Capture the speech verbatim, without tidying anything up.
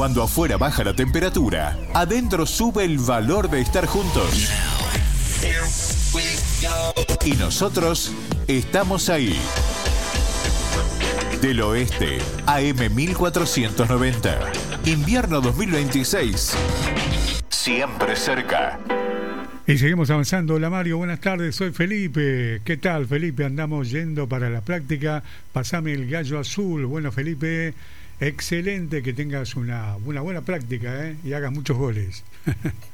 Cuando afuera baja la temperatura, adentro sube el valor de estar juntos. Y nosotros estamos ahí. Del Oeste, A M mil cuatrocientos noventa. Invierno dos mil veintiséis. Siempre cerca. Y seguimos avanzando. Hola Mario, buenas tardes, soy Felipe. ¿Qué tal, Felipe? Andamos yendo para la práctica. Pasame el gallo azul. Bueno, Felipe, excelente que tengas una, una buena práctica, ¿eh? Y hagas muchos goles.